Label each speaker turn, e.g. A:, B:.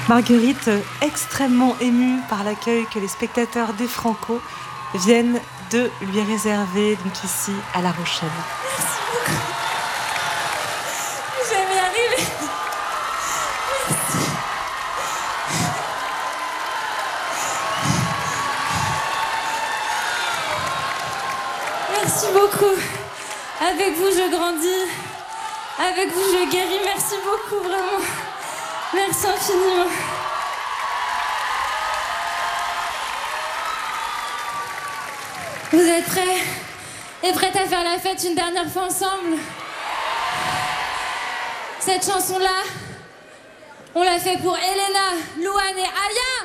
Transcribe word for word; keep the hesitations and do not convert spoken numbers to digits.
A: Marguerite, extrêmement émue par l'accueil que les spectateurs des Franco viennent de lui réserver, donc ici à La Rochelle.
B: Merci beaucoup. Je vais y arriver. Merci. Merci beaucoup. Avec vous, je grandis. Avec vous, je guéris. Merci beaucoup, vraiment. Merci infiniment. Vous êtes prêts? Et prêtes à faire la fête une dernière fois ensemble? Cette chanson-là, on l'a fait pour Elena, Louane et Aya.